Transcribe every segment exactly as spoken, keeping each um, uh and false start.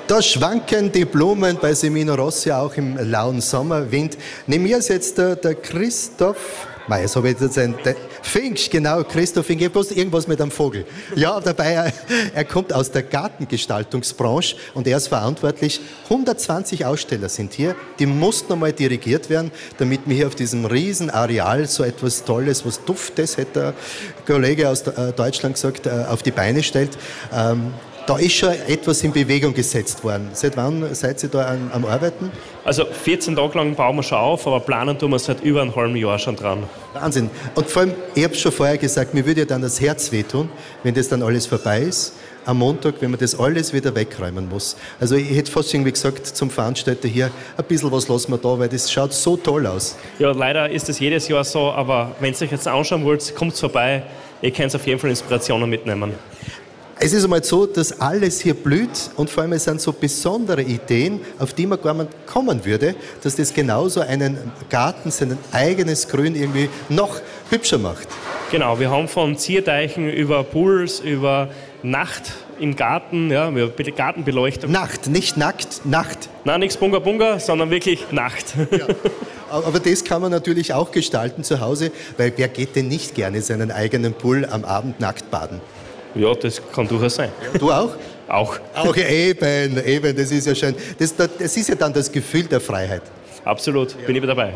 Da schwanken die Blumen bei Semino Rossi auch im lauen Sommerwind. Neben mir ist jetzt der, der Christoph. Mei, jetzt habe ich jetzt ein Finch, genau, Christoph Finch. Ich habe bloß irgendwas mit einem Vogel. Ja, dabei, er, er kommt aus der Gartengestaltungsbranche und er ist verantwortlich. hundertzwanzig Aussteller sind hier, die mussten einmal dirigiert werden, damit wir hier auf diesem riesen Areal so etwas Tolles, was Duftes, hätte der Kollege aus Deutschland gesagt, auf die Beine stellt. Ähm, Da ist schon etwas in Bewegung gesetzt worden. Seit wann seid ihr da am, am Arbeiten? Also vierzehn Tage lang bauen wir schon auf, aber planen tun wir seit über einem halben Jahr schon dran. Wahnsinn. Und vor allem, ich habe schon vorher gesagt, mir würde ja dann das Herz wehtun, wenn das dann alles vorbei ist. Am Montag, wenn man das alles wieder wegräumen muss. Also ich hätte fast irgendwie gesagt zum Veranstalter hier, ein bisschen was lassen wir da, weil das schaut so toll aus. Ja, leider ist das jedes Jahr so, aber wenn ihr euch jetzt anschauen wollt, kommt vorbei. Ihr könnt auf jeden Fall Inspirationen mitnehmen. Es ist einmal so, dass alles hier blüht und vor allem es sind so besondere Ideen, auf die man gar nicht kommen würde, dass das genauso einen Garten, sein eigenes Grün irgendwie noch hübscher macht. Genau, wir haben von Zierteichen über Pools, über Nacht im Garten, ja, wir haben Gartenbeleuchtung. Nacht, nicht nackt, Nacht. Nein, nichts Bunga Bunga, sondern wirklich Nacht. Ja. Aber das kann man natürlich auch gestalten zu Hause, weil wer geht denn nicht gerne seinen eigenen Pool am Abend nackt baden? Ja, das kann durchaus sein. Du auch? Auch. Auch eben, eben, das ist ja schön. Das, das ist ja dann das Gefühl der Freiheit. Absolut, bin ich wieder dabei.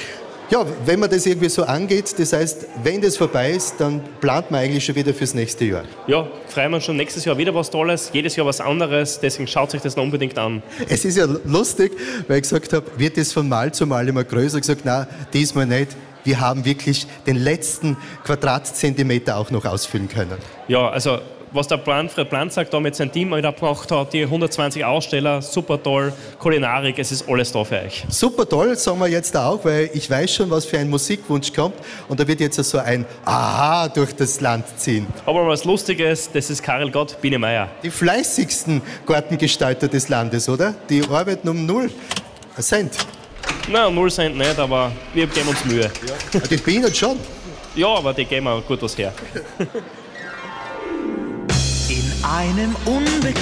Ja, wenn man das irgendwie so angeht, das heißt, wenn das vorbei ist, dann plant man eigentlich schon wieder fürs nächste Jahr. Ja, freuen wir uns schon nächstes Jahr wieder was Tolles, jedes Jahr was anderes, deswegen schaut euch das noch unbedingt an. Es ist ja lustig, weil ich gesagt habe, wird das von Mal zu Mal immer größer? Ich gesagt, nein, diesmal nicht. Wir haben wirklich den letzten Quadratzentimeter auch noch ausfüllen können. Ja, also was der Planfred Planzack da mit seinem Team gebracht hat, die hundertzwanzig Aussteller, super toll, Kulinarik, es ist alles da für euch. Super toll, sagen wir jetzt auch, weil ich weiß schon, was für ein Musikwunsch kommt und da wird jetzt so ein Aha durch das Land ziehen. Aber was Lustiges, das ist Karel Gott, Biene Meier. Die fleißigsten Gartengestalter des Landes, oder? Die arbeiten um null Cent. Nein, null Cent nicht, aber wir geben uns Mühe. Ja. Die Bienen schon. Ja, aber die geben auch gut was her. In einem unbekannten